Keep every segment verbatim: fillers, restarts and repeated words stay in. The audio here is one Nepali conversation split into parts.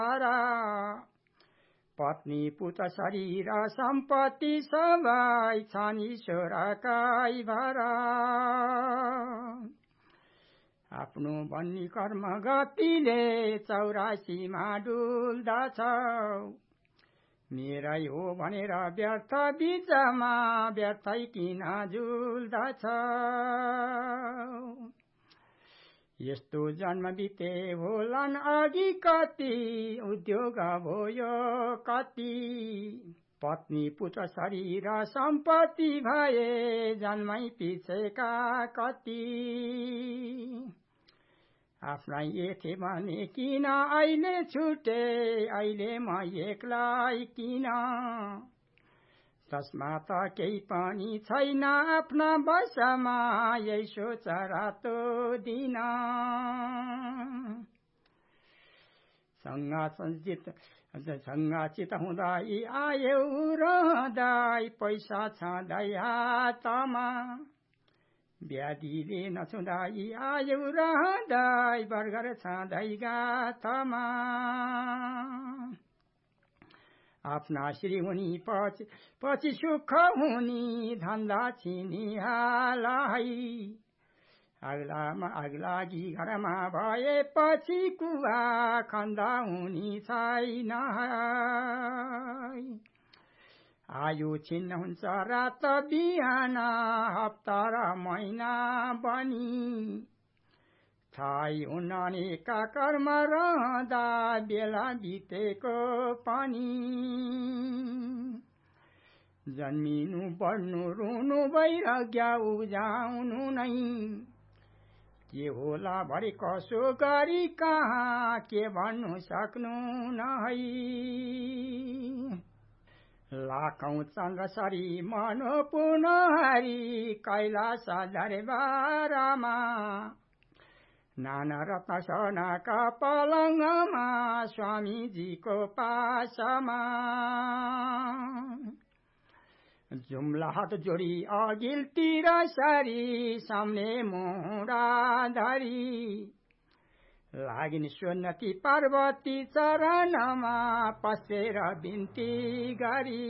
पत्नी पुत्र शरीर सम्पत्ति सबै छन् ईश्वरकै भर आफ्नो बन्नी कर्म गतिले चौरासीमा डुल्दछ मेरै हो भनेर व्यर्थ बीचमा व्यर्थै किन झुल्दछ यस्तो जन्म बिते होलान् अघि कति उद्योग भयो कति पत्नी पुत्र शरीर सम्पत्ति भए जन्मै पिछेका कति आफ्नै एथे भने किन अहिले छुटे अहिले म एक्लै किन तस्मा त केही पनि छैन आफ्ना बसमा यही सोच रातो दिन सङ्गाचित सङ्गाचित हुँदै आयौ रहँदै पैसा छँदै हातमा व्याधिले नछुँदै आयौ रहँदै बर्गर छँदै गाथमा आफ्ना श्री हुनी पछि पछि सुख हुनी धन्दा छिनिहालाई अग्लामा अग्लागी घरमा भएपछि कुवा खन्दा हुनी छैन आयु छिन्न हुन्छ रात बिहान हप्ता र महिना बनी थाहै हुन्न अनेका कर्म रहँदा बेला बितेको पनि जन्मिनु बढ्नु रुनु वैराग्य उब्जाउनु नै के होला भरे कसो गरी कहाँ के भन्नु सक्नु नै लाखौं चन्द्रसरी मनोपूर्ण हरि कैलाश दरबारमा नाना रत्न सोनाका पलङमा स्वामीजीको पासमा जुम्ला हात जोडी अघिल्तिर सरी सामने मुढा धरी लागिन सुन्नति पार्वती चरणमा पसेर बिन्ती गरी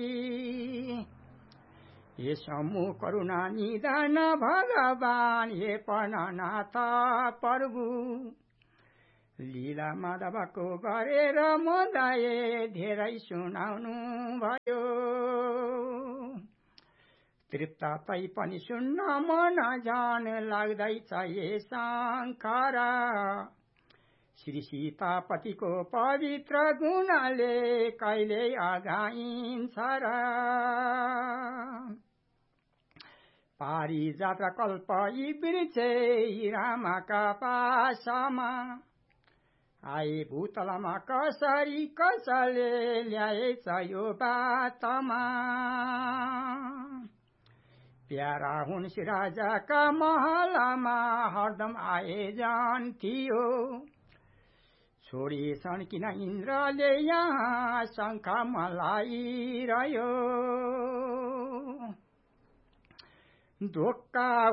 हे समु करुणा निधान भगवान हे प्राणनाथ प्रभु लीला माधवको गरेर मोदाए धेरै सुनाउनु भयो तृप्त तै पनि सुन्न मन जान लाग्दैछ ये शङ्कर श्री सीतापतिको पवित्र गुणले कहिले अगाइन्छ र पारिजात कल्प यी वृक्षे रामका पासमा आए भूतलमा कसरी कसले ल्याएछ यो बातमा प्यारा हुन् राजाका महलमा हरदम आए जान थियो छोडिछन् किन इन्द्रले यहाँ शङ्ख मलाइरह्यो धोका